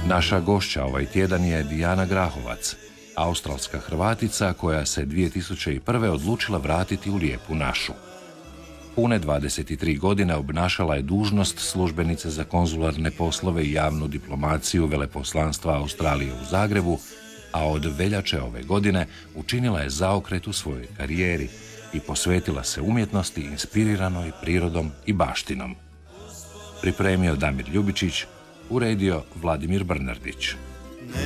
Naša gošća ovaj tjedan je Dijana Grahovac, australska Hrvatica koja se 2001. odlučila vratiti u lijepu našu. Pune 23 godine obnašala je dužnost službenice za konzularne poslove i javnu diplomaciju veleposlanstva Australije u Zagrebu, a od veljače ove godine učinila je zaokret u svojoj karijeri i posvetila se umjetnosti inspiriranoj prirodom i baštinom. Pripremio Damir Ljubičić, uredio Vladimir Brnardić.